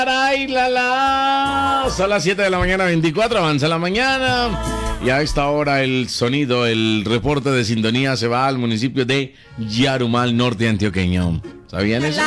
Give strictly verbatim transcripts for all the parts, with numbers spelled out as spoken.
Ay, la, la. Son las siete de la mañana, veinticuatro, avanza la mañana. Y a esta hora el sonido, el reporte de sintonía se va al municipio de Yarumal, norte antioqueño. ¿Sabían eso?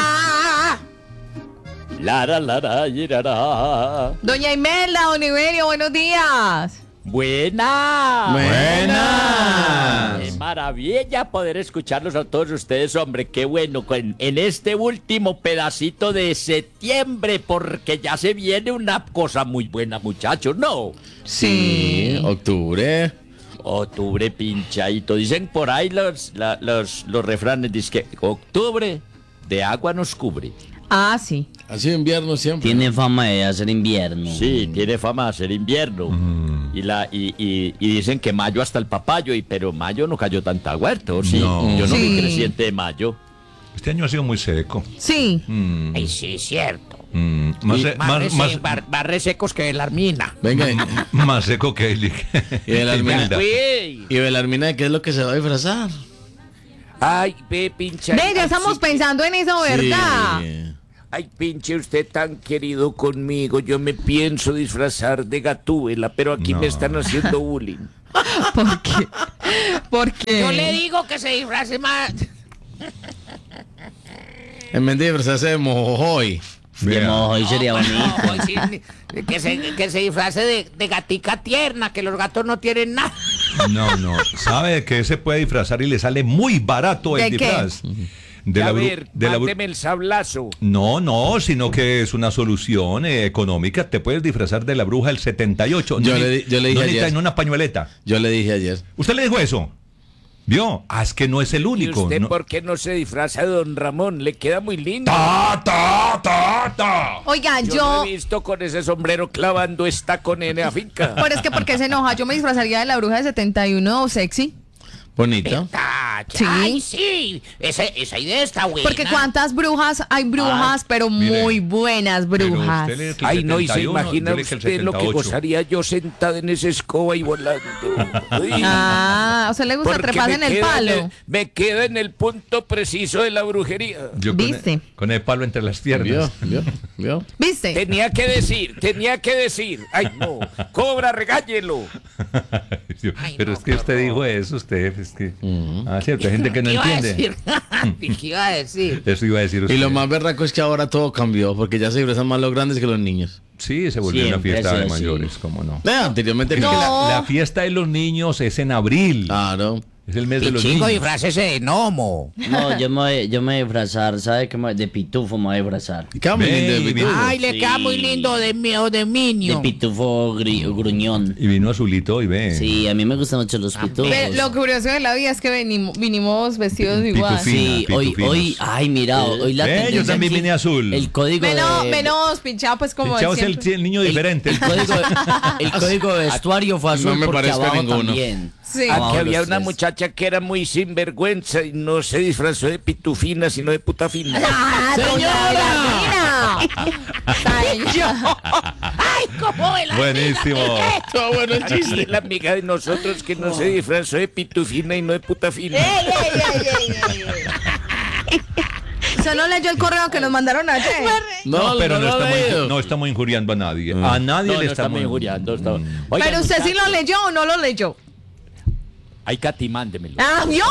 La, la, la, la, la, la. Doña Imelda, Oliverio, buenos días. Buena. Buenas. Qué maravilla poder escucharlos a todos ustedes, hombre. Qué bueno en, en este último pedacito de septiembre, porque ya se viene una cosa muy buena, muchachos, ¿no? Sí, octubre. Octubre pinchadito. Dicen por ahí los, la, los, los refranes, dicen que octubre de agua nos cubre. Ah, sí. Ha sido invierno siempre. Tiene fama de hacer invierno. Sí, tiene fama de ser invierno. Mm. Y, la, y, y, y dicen que mayo hasta el papayo, y, pero mayo no cayó tanta huerta, ¿o sí? No. Yo no Sí. vi creciente de mayo. Este año ha sido muy seco. Sí. Mm, Ay, sí, es cierto. mm, más, se- Más, más, rese- más, bar- más resecos que la Armina. Venga, y, más seco que el y de la Imelda. Armina. Uy. ¿Y Belarmina de qué es lo que se va a disfrazar? Ay, ve, pinche. Ve, ya estamos pensando en eso, ¿verdad? Sí. Ay, pinche, usted tan querido conmigo. Yo me pienso disfrazar de Gatúbela, pero aquí No. me están haciendo bullying. ¿Por qué? ¿Por qué? Yo le digo que se disfrace más. En vez de disfrazarse de mojojoy. De Vea. mojo y sería bonito. No, sí, que, se, que se disfrace de, de gatica tierna, que los gatos no tienen nada. No, no. ¿Sabe de qué se puede disfrazar y le sale muy barato el ¿De qué? disfraz? De a la bru- ver, de la bru- mándeme el sablazo. No, no, sino que es una solución eh, económica. Te puedes disfrazar de la bruja del setenta y ocho. Yo No le ni- di- yo le dije no necesita ayer. en una pañueleta. Yo le dije ayer. ¿Usted le dijo eso? ¿Vio? Ah, es que no es el ¿Y único. usted no- por qué no se disfraza de Don Ramón? Le queda muy lindo. ¡Ta, ta, ta, ta! Oiga, Yo, yo... lo he visto con ese sombrero clavando estaco en la finca. Pero es que porque se enoja, yo me disfrazaría de la bruja de setenta y uno sexy. Bonito. Ah, Sí. Ay, sí. Esa, esa idea está buena. Porque cuántas brujas, hay brujas, pero mire, muy buenas Pero brujas. usted le dice que el Ay, no, y se setenta y uno, imagina yo le dije el usted lo que setenta y ocho. gozaría yo sentada en esa escoba y volando. Uy. Ah, ¿a usted le gusta Porque trepar me en el queda palo? el- me queda en el punto preciso de la brujería. Yo con ¿Viste? el, con el palo entre las ¿Vio? piernas. ¿Vio? ¿Vio? ¿Viste? Tenía que decir, tenía que decir. Ay, no, cobra, regáñelo. Ay, Pero no, es que usted qué dijo eso, usted. Es que, Ah, cierto, hay gente que no ¿Qué iba a entiende. decir? ¿Qué iba a decir? Eso iba a decir usted. Y lo más berraco es que ahora todo cambió, porque ya se disfrazan más los grandes que los niños. Sí, se volvió Siempre una fiesta ha de sido así. mayores, ¿cómo no? Eh, anteriormente Es no. que la, No. la fiesta de los niños es en abril. Claro. Es el mes de los Chico, niños. disfrácese de gnomo. No, yo me, voy- yo me voy a disfrazar, ¿sabe qué? me- De pitufo me voy a disfrazar. Y queda muy Ve, lindo de y pitufo. mira. Ay, le queda muy lindo de mío, de De minio. pitufo gri- gruñón. Y vino azulito y ve. Sí, a mí me gustan mucho los pitufos. Ve, lo curioso de la vida es que venimos, vinimos vestidos igual. Pitufín. Sí, Fina, hoy, pitufinos. hoy, ay, mira, hoy la Ve, yo tendencia también aquí- vine azul. El código Menos, de... menos pinchado, pues como Chao es el, siempre. el niño diferente. El código, el código de vestuario fue azul No me porque parezco a abajo ninguno. también. Sí. Abajo Aquí había los una tres. muchacha que era muy sinvergüenza y no se disfrazó de pitufina, sino de puta fina. ¡Ah, doña Belarmina! ¡Ay, cómo el Buenísimo. Todo bueno el Aquí chiste. la amiga de nosotros que no se disfrazó de pitufina y no de puta fina. ¡Ey, ey, ey, ey, ey, ey! ¿Usted no leyó el correo que nos mandaron ayer? No, pero no, lo estamos, he inju- leído. no estamos injuriando a nadie. A nadie No, le no estamos estamos injuriando. estamos- Oigan, ¿Pero usted sí lo muchachos, leyó o no lo leyó? Ay, Katy, mándemelo. ¡Ah, vio!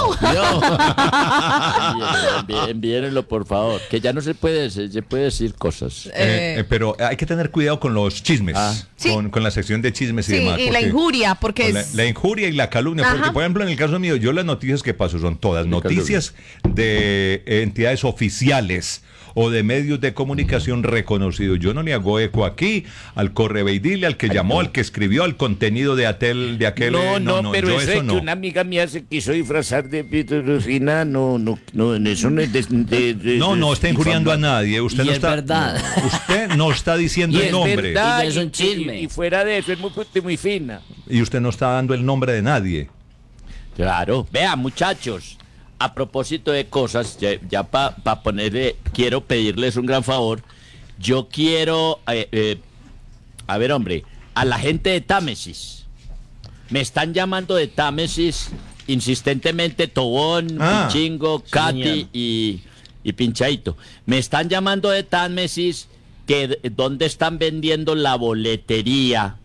Envíenlo, envíenlo, por favor. Que ya no se puede, se, se puede decir cosas. Eh, eh, pero hay que tener cuidado con los chismes, Ah. Sí. con, con la sección de chismes y Sí, demás. y la porque- injuria, porque con la, es... la injuria y la calumnia, Ajá. porque por ejemplo en el caso mío, yo las noticias que paso son todas noticias de eh, entidades oficiales o de medios de comunicación reconocidos. Yo no le hago eco aquí al correveidile, al que llamó, al que escribió, al contenido de aquel, de aquel. No, eh, no, pero yo eso eso de no. que una amiga mía se quiso disfrazar de pitufina, no, no, no, eso no es de... de- de- No, no de- está injuriando a nadie. Usted Y no es está. verdad. Usted no está Y diciendo el es nombre. verdad, Y es un chisme. Y, y fuera de eso, es muy, puta y muy fina. Y usted no está dando el nombre de nadie. Claro. Vean, muchachos, a propósito de cosas, ya, ya para pa ponerle, quiero pedirles un gran favor. Yo quiero, eh, eh, a ver, hombre, a la gente de Támesis. Me están llamando de Támesis insistentemente Tobón, Ah, Pinchingo, Katy señor. y, y Pinchaito. Me están llamando de Támesis que dónde están vendiendo la boletería,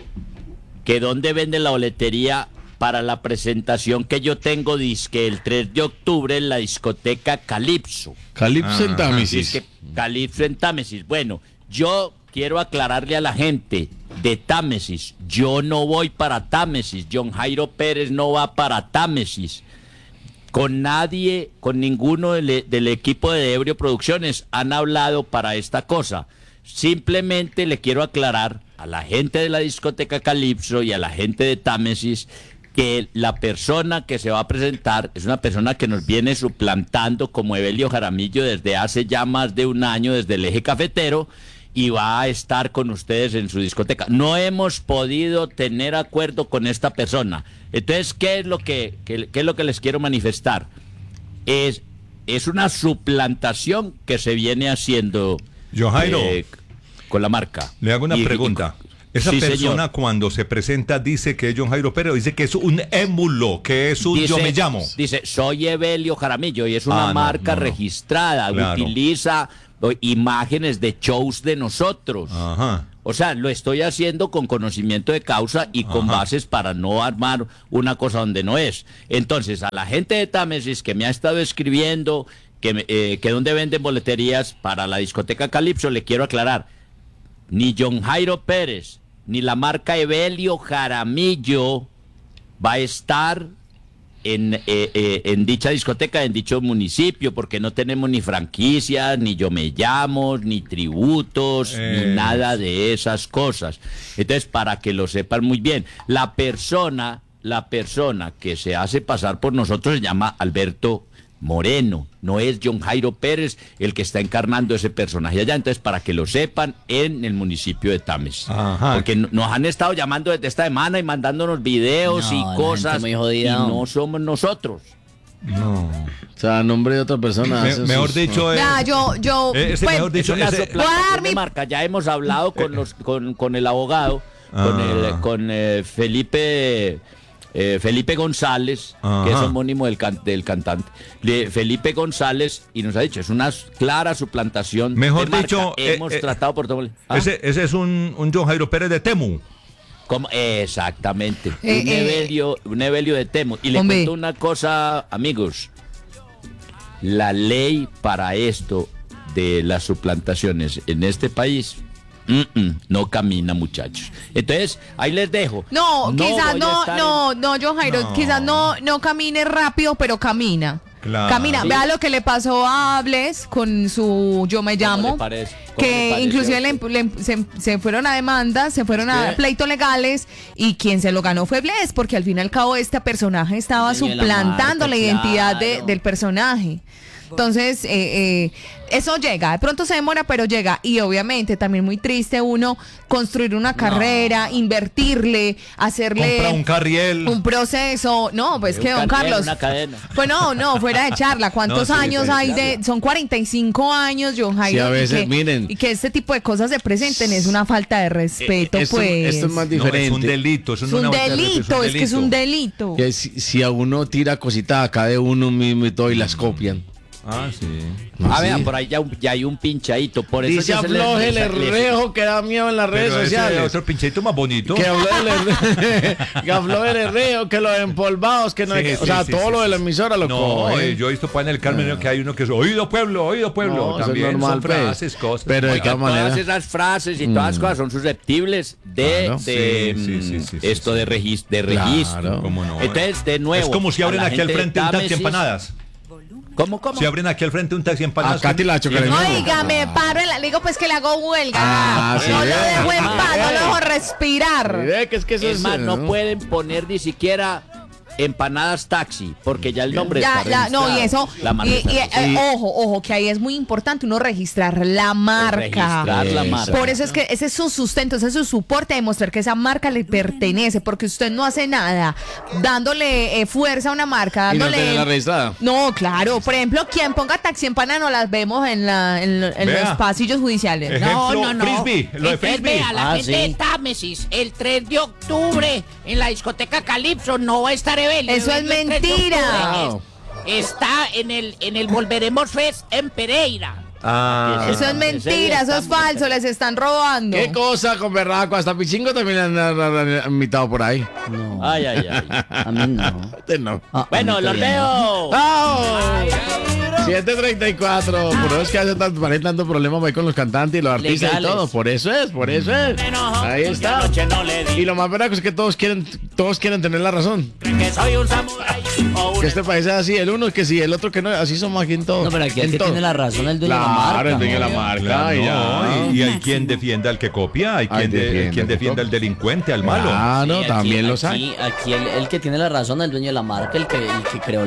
que dónde venden la boletería para la presentación que yo tengo, disque el tres de octubre en la discoteca Calipso. Calipso en Támesis. Disque Calipso en Támesis. Bueno, yo quiero aclararle a la gente de Támesis, yo no voy para Támesis, John Jairo Pérez no va para Támesis. Con nadie, con ninguno del, del equipo de Ebrio Producciones han hablado para esta cosa. Simplemente le quiero aclarar a la gente de la discoteca Calipso y a la gente de Támesis que la persona que se va a presentar es una persona que nos viene suplantando como Evelio Jaramillo desde hace ya más de un año, desde el Eje Cafetero, y va a estar con ustedes en su discoteca. No hemos podido tener acuerdo con esta persona. Entonces, ¿qué es lo que, qué, qué es lo que les quiero manifestar? Es, es una suplantación que se viene haciendo John Jairo, eh, con la marca. le hago una Y- pregunta. y- Esa sí, persona señor. cuando se presenta dice que es John Jairo Pérez, dice que es un émulo, que es un yo me llamo. Dice, soy Evelio Jaramillo y es una Ah, no, marca no, no. registrada, Claro. utiliza o, imágenes de shows de nosotros. Ajá. O sea, lo estoy haciendo con conocimiento de causa y con Ajá. bases para no armar una cosa donde no es. Entonces, a la gente de Támesis que me ha estado escribiendo que, me- eh, que donde venden boleterías para la discoteca Calipso, le quiero aclarar, ni John Jairo Pérez, ni la marca Evelio Jaramillo va a estar en, eh, eh, en dicha discoteca, en dicho municipio, porque no tenemos ni franquicias, ni yo me llamo, ni tributos, Eh. ni nada de esas cosas. Entonces, para que lo sepan muy bien, la persona, la persona que se hace pasar por nosotros se llama Alberto Moreno, no es John Jairo Pérez el que está encarnando ese personaje allá. Entonces, para que lo sepan en el municipio de Támesis. Ajá. Porque no- nos han estado llamando desde esta semana y mandándonos videos No, y la cosas, gente muy y jodida. no somos nosotros. No. O sea, nombre de otra persona. Me- hace mejor sus- dicho, es, Ya, yo, yo, eh, ese pues, mejor dicho, Es una ese- suplantación Voy a dar de mi- marca. Ya hemos hablado con los con, con el abogado, con Ah. el con eh, Felipe eh, Felipe González, Ajá. que es homónimo del, can- del cantante, de Felipe González, y nos ha dicho, es una clara suplantación Mejor de marca. dicho, eh, Hemos eh, tratado por todo. ¿Ah? ese, ese es un, un John Jairo Pérez de Temu. ¿Cómo? Exactamente. Eh, un, eh, Evelio, un Evelio de Temo. Y le Hombre. cuento una cosa, amigos. La ley para esto de las suplantaciones en este país mm, mm, no camina, muchachos. Entonces, ahí les dejo. No, quizás voy a no, estar no, no, John Jairo, No. quizás no, no camine rápido, pero camina. Claro. Camina, Sí. vea lo que le pasó a Bles con su Yo me ¿Cómo llamo, le parece? ¿Cómo le que parece inclusive a le, usted? le- se, se fueron a demandas, se fueron a ¿Qué? pleitos legales y quien se lo ganó fue Bles, porque al fin y al cabo este personaje estaba Dueño de la suplantando la, marca, identidad de- claro. del personaje. Entonces, eh, eh, eso llega, de pronto se demora, pero llega. Y obviamente también muy triste uno construir una carrera, invertirle, hacerle Compra un carriel. un proceso. No, pues Un que don cartel, Carlos. una cadena. Pues no, no, fuera de charla. ¿Cuántos No, sí, años sí, hay claro. de.? Son cuarenta y cinco años, John Jairo. Sí, a y veces, que- miren. Y que este tipo de cosas se presenten es una falta de respeto, esto, pues. esto es más No, diferente. es un delito. Es, Es una un vuelta de respeto, delito, es que es un delito. Que si, si a uno tira cositas acá de uno mismo y todo y las copian. Ah, sí. Ah, Sí. vean, por ahí ya, un- ya hay un pinchadito. Por eso Dice ya se les- afloje el les- les- herrejo que da miedo en las redes Pero ese sociales. otro pinchito más bonito. Que habló del herre- que habló del herreo, que los empolvados, que no hay Sí, que- sí, o sea, sí, todo sí, lo de la sí. emisora lo No, coge. eh, yo he visto para en el Carmen que hay uno que es oído pueblo, oído pueblo. No, eso es También normal, son pues. frases, cosas. Pero de Porque todas todas maneras. esas frases y todas las cosas son susceptibles de, Claro. de, Sí, sí, mm, sí, sí, sí, esto sí. de, regis- de Claro. registro. ¿Cómo no? Entonces, de nuevo. Es como si a abren la aquí al gente de frente un taxi Támesis- empanadas. ¿Cómo, cómo? Si abren aquí al frente un taxi empanadas. A Katy la ¿quién- chocolate. quién- Oiga, me paro en la. Le digo, pues que le hago huelga. Ah, sí, no lo ve. dejo en paz, no lo dejo Y respirar. ve que es que eso Es es, más, eh, no pueden poner ni siquiera empanadas taxi, porque ya el nombre Ya, está ya, no, y eso, registrado. La marca y, está y, eh, registrada. ojo, ojo, que ahí es muy importante uno registrar la marca. Registrar la Eso. marca. Por eso es que ese es su sustento, ese es su soporte, demostrar que esa marca le pertenece, porque usted no hace nada dándole eh, fuerza a una marca, Y no dándole... tenerla registrada. No, claro, por ejemplo, quien ponga taxi en pana no las vemos en, la, en, lo- en Vea. los pasillos judiciales. Ejemplo, Frisbee, lo de Entonces, Frisbee. vea, la Ah, gente sí. de Támesis, el tres de octubre, en la discoteca Calipso, no va a estar Evelio. Eso es Evelio el tres de mentira. octubre Wow. es- Está en el, en el Volveremos Fest en Pereira. Ah, Eso es mentira, eso es falso, les están robando. ¿Qué cosa con berraco? Hasta Pichingo también le han, han- han- han invitado por ahí. No, Ay, ay, ay. a mí no. Usted no. Ah, a Bueno, mí los todavía no. veo. ¡Ah! siete treinta y cuatro. Por eso es que hace tanto, parece tanto problema ahí con los cantantes y los artistas Legales. y todo. Por eso es, por eso es. Ahí está. Y lo más verdad es que todos quieren, todos quieren tener la razón. Que soy un samurái o un Que este país es así, el uno que sí, el otro que no. Así somos aquí en todo. No, pero aquí el en que todo. tiene la razón es el dueño de la marca. Claro, el dueño de la obvio. marca. claro, y ya. no, y, y hay quien defienda al que copia, hay Hay quien, de- defiende quien al que defienda al copia. delincuente, al malo. Ah, no, Sí, aquí- también los aquí, hay. Aquí el, el que tiene la razón es el dueño de la marca, el que, el que creó la